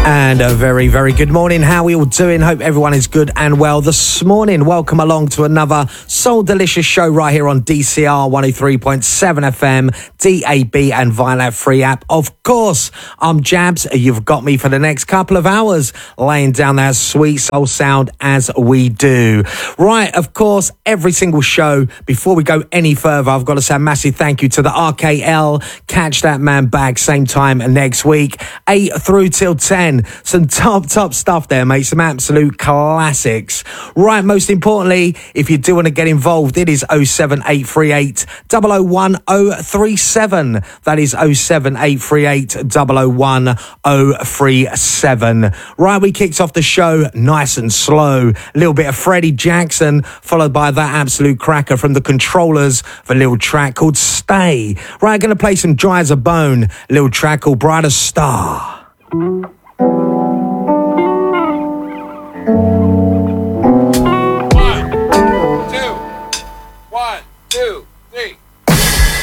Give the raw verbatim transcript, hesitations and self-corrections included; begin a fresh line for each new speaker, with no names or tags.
And a very, very good morning. How are we all doing? Hope everyone is good and well this morning. Welcome along to another Soul Delicious show right here on D C R one oh three point seven F M, D A B and via that free app. Of course, I'm Jabs. You've got me for the next couple of hours, laying down that sweet soul sound as we do. Right, of course, every single show, before we go any further, I've got to say a massive thank you to the R K L. Catch that man back same time next week, eight through till ten. Some top, top stuff there, mate. Some absolute classics. Right, most importantly, if you do want to get involved, it is oh seven eight three eight, double oh one oh three seven. That is oh seven eight three eight, double oh one oh three seven. Right, we kicked off the show nice and slow. A little bit of Freddie Jackson, followed by that absolute cracker from the Controllers of a little track called Stay. Right, going to play some Dry as a Bone, a little track called Brighter Star.
One, two, one, two, three.